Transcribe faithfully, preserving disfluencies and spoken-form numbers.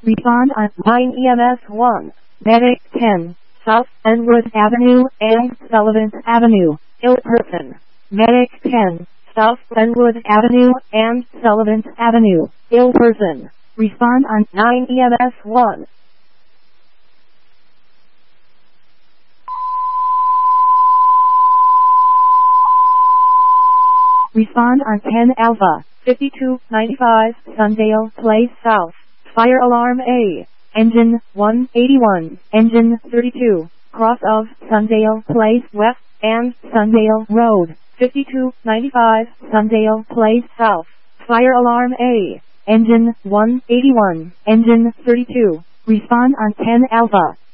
Respond on nine E M S one. Medic ten. South Enwood Avenue and Sullivan Avenue. Ill person. Medic ten. South Enwood Avenue and Sullivan Avenue. Ill person. Respond on nine E M S one. Respond on ten Alpha. fifty-two ninety-five Sundale Place South. Fire alarm A. Engine one eighty-one. Engine thirty-two. Cross of Sundale Place West and Sundale Road. fifty-two ninety-five Sundale Place South. Fire alarm A. Engine one eighty-one. Engine thirty-two. Respond on ten Alpha.